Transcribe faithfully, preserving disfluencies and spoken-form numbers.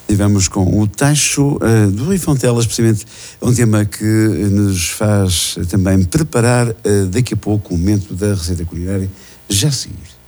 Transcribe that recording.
E vamos com o tacho uh, do Rui Fontelas, precisamente um tema que nos faz também preparar uh, daqui a pouco o momento da receita culinária, já a seguir.